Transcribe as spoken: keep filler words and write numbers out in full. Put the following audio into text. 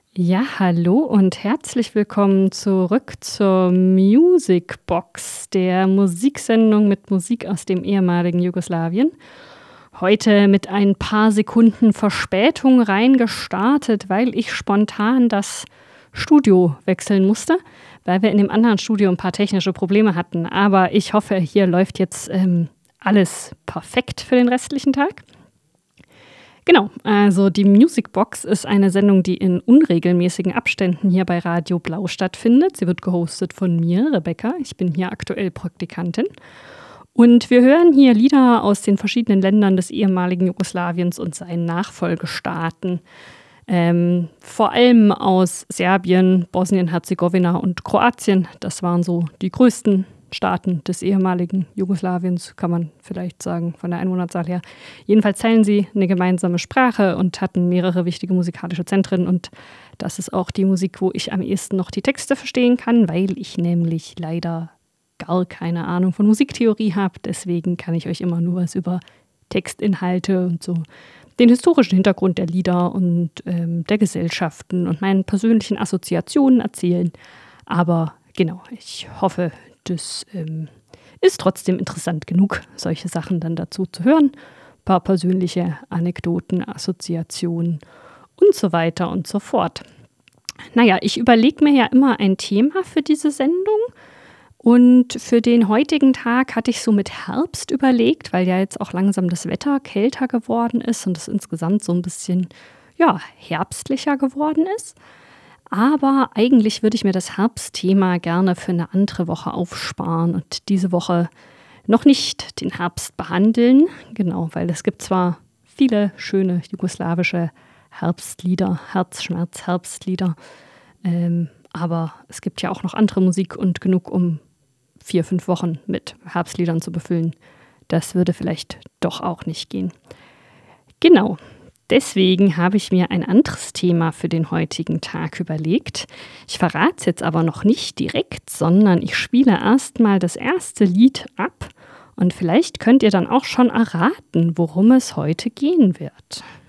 Ja, hallo und herzlich willkommen zurück zur Musicbox, der Musiksendung mit Musik aus dem ehemaligen Jugoslawien. Heute mit ein paar Sekunden Verspätung reingestartet, weil ich spontan das Studio wechseln musste, weil wir in dem anderen Studio ein paar technische Probleme hatten. Aber ich hoffe, hier läuft jetzt ähm, alles perfekt für den restlichen Tag. Genau, also die Musicbox ist eine Sendung, die in unregelmäßigen Abständen hier bei Radio Blau stattfindet. Sie wird gehostet von mir, Rebecca. Ich bin hier aktuell Praktikantin. Und wir hören hier Lieder aus den verschiedenen Ländern des ehemaligen Jugoslawiens und seinen Nachfolgestaaten. Ähm, vor allem aus Serbien, Bosnien-Herzegowina und Kroatien. Das waren so die größten Staaten des ehemaligen Jugoslawiens, kann man vielleicht sagen, von der Einwohnerzahl her. Jedenfalls teilen sie eine gemeinsame Sprache und hatten mehrere wichtige musikalische Zentren. Und das ist auch die Musik, wo ich am ehesten noch die Texte verstehen kann, weil ich nämlich leider gar keine Ahnung von Musiktheorie habe. Deswegen kann ich euch immer nur was über Textinhalte und so den historischen Hintergrund der Lieder und ähm, der Gesellschaften und meinen persönlichen Assoziationen erzählen. Aber genau, ich hoffe, das ähm, ist trotzdem interessant genug, solche Sachen dann dazu zu hören. Ein paar persönliche Anekdoten, Assoziationen und so weiter und so fort. Naja, ich überlege mir ja immer ein Thema für diese Sendung. Und für den heutigen Tag hatte ich so mit Herbst überlegt, weil ja jetzt auch langsam das Wetter kälter geworden ist und es insgesamt so ein bisschen ja, herbstlicher geworden ist. Aber eigentlich würde ich mir das Herbstthema gerne für eine andere Woche aufsparen und diese Woche noch nicht den Herbst behandeln. Genau, weil es gibt zwar viele schöne jugoslawische Herbstlieder, Herzschmerz, Herbstlieder, ähm, aber es gibt ja auch noch andere Musik und genug, um vier, fünf Wochen mit Herbstliedern zu befüllen. Das würde vielleicht doch auch nicht gehen. Genau. Deswegen habe ich mir ein anderes Thema für den heutigen Tag überlegt. Ich verrate es jetzt aber noch nicht direkt, sondern ich spiele erstmal das erste Lied ab und vielleicht könnt ihr dann auch schon erraten, worum es heute gehen wird.